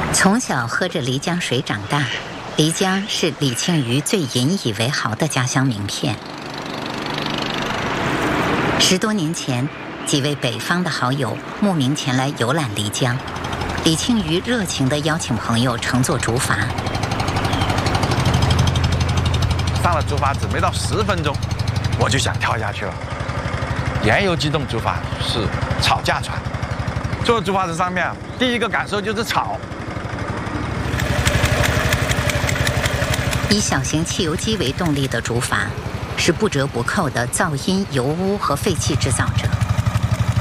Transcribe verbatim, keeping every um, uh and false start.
从小喝着漓江水长大，漓江是李庆余最引以为豪的家乡名片。十多年前，几位北方的好友慕名前来游览漓江，李庆余热情地邀请朋友乘坐竹筏。 上了竹筏只没到十分钟，我就想跳下去了。原油机动竹筏是吵架船，坐竹筏子上面，第一个感受就是吵。 以小型汽油机为动力的竹筏，是不折不扣的噪音、油污和废气制造者。